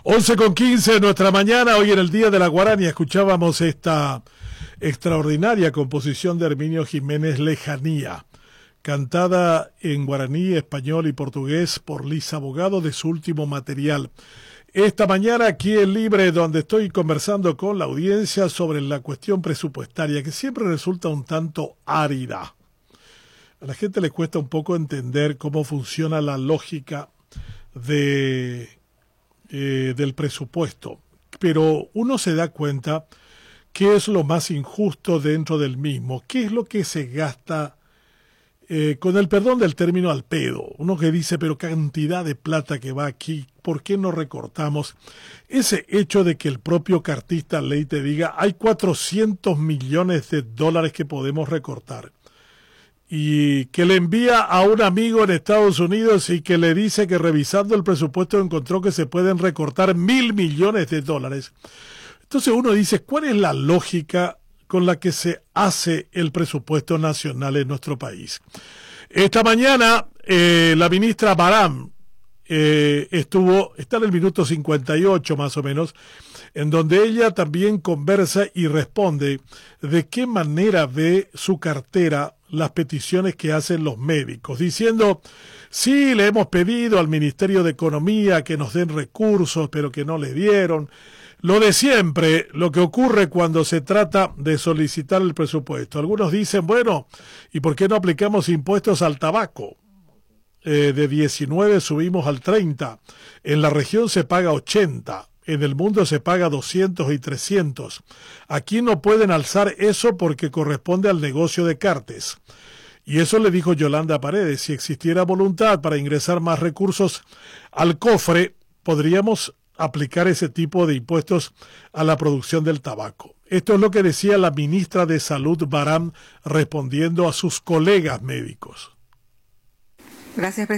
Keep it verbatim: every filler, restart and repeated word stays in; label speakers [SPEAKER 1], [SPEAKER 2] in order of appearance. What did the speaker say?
[SPEAKER 1] once con quince de nuestra mañana, hoy en el Día de la Guarania, escuchábamos esta extraordinaria composición de Herminio Jiménez, Lejanía, cantada en guaraní, español y portugués por Lisa Abogado de su último material. Esta mañana aquí en Libre, donde estoy conversando con la audiencia sobre la cuestión presupuestaria, que siempre resulta un tanto árida. A la gente le cuesta un poco entender cómo funciona la lógica de, eh, del presupuesto, pero uno se da cuenta qué es lo más injusto dentro del mismo, qué es lo que se gasta, eh, con el perdón del término, al pedo. Uno que dice, pero cantidad de plata que va aquí, ¿por qué no recortamos? Ese hecho de que el propio cartista ley te diga, hay cuatrocientos millones de dólares que podemos recortar, y que le envía a un amigo en Estados Unidos y que le dice que revisando el presupuesto encontró que se pueden recortar mil millones de dólares. Entonces uno dice, ¿cuál es la lógica con la que se hace el presupuesto nacional en nuestro país? Esta mañana eh, la ministra Barán eh, estuvo, está en el minuto cincuenta y ocho más o menos, en donde ella también conversa y responde de qué manera ve su cartera las peticiones que hacen los médicos, diciendo, sí, le hemos pedido al Ministerio de Economía que nos den recursos, pero que no le dieron. Lo de siempre, lo que ocurre cuando se trata de solicitar el presupuesto. Algunos dicen, bueno, ¿y por qué no aplicamos impuestos al tabaco? Eh, de diecinueve subimos al treinta. En la región se paga ochenta. En el mundo se paga doscientos y trescientos. Aquí no pueden alzar eso porque corresponde al negocio de Cartes. Y eso le dijo Yolanda Paredes. Si existiera voluntad para ingresar más recursos al cofre, podríamos aplicar ese tipo de impuestos a la producción del tabaco. Esto es lo que decía la ministra de Salud, Barán, respondiendo a sus colegas médicos.
[SPEAKER 2] Gracias, presidente.